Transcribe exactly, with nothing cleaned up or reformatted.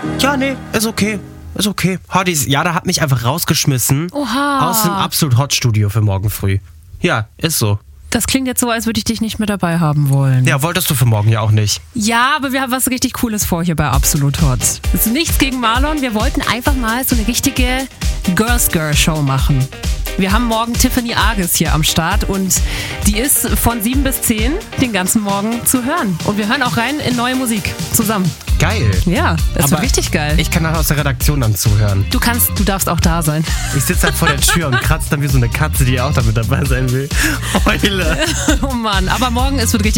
Ja, nee, ist okay. Ist okay. Hotties, Jada hat mich einfach rausgeschmissen. Oha. Aus dem Absolut Hot Studio für morgen früh. Ja, ist so. Das klingt jetzt so, als würde ich dich nicht mehr dabei haben wollen. Ja, wolltest du für morgen ja auch nicht. Ja, aber wir haben was richtig Cooles vor hier bei Absolut Hot. Es ist nichts gegen Marlon. Wir wollten einfach mal so eine richtige Girls Girl Show machen. Wir haben morgen Tiffany Arges hier am Start und die ist von sieben bis zehn den ganzen Morgen zu hören. Und wir hören auch rein in neue Musik zusammen. Geil. Ja, das Aber wird richtig geil. Ich kann nachher aus der Redaktion dann zuhören. Du kannst, du darfst auch da sein. Ich sitze halt vor der Tür und kratze dann wie so eine Katze, die auch damit dabei sein will. Heule. Oh Mann, aber morgen, es wird richtig